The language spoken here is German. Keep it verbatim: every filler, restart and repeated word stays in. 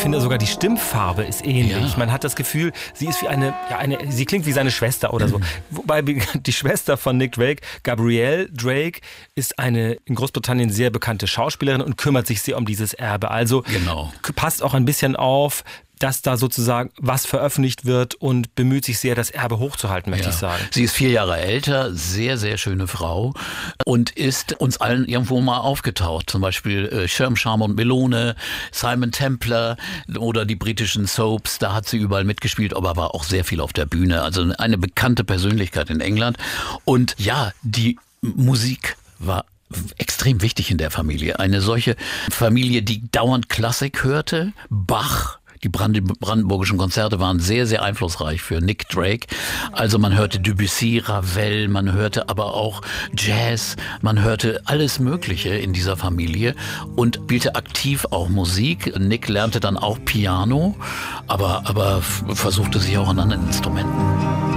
finde sogar die Stimmfarbe ist ähnlich. Ja. Man hat das Gefühl, sie ist wie eine, ja, eine, sie klingt wie seine Schwester oder so. Wobei die Schwester von Nick Drake, Gabrielle Drake, ist eine in Großbritannien sehr bekannte Schauspielerin und kümmert sich sehr um dieses Erbe. Also genau. passt auch ein bisschen auf, dass da sozusagen was veröffentlicht wird und bemüht sich sehr, das Erbe hochzuhalten, möchte Ja. ich sagen. Sie ist vier Jahre älter, sehr, sehr schöne Frau und ist uns allen irgendwo mal aufgetaucht. Zum Beispiel äh, Schirm, Charme und Melone, Simon Templar oder die britischen Soaps, da hat sie überall mitgespielt, aber war auch sehr viel auf der Bühne. Also eine bekannte Persönlichkeit in England. Und ja, die Musik war extrem wichtig in der Familie. Eine solche Familie, die dauernd Klassik hörte, Bach. Die brandenburgischen Konzerte waren sehr, sehr einflussreich für Nick Drake. Also man hörte Debussy, Ravel, man hörte aber auch Jazz, man hörte alles Mögliche in dieser Familie und spielte aktiv auch Musik. Nick lernte dann auch Piano, aber, aber versuchte sich auch an anderen Instrumenten.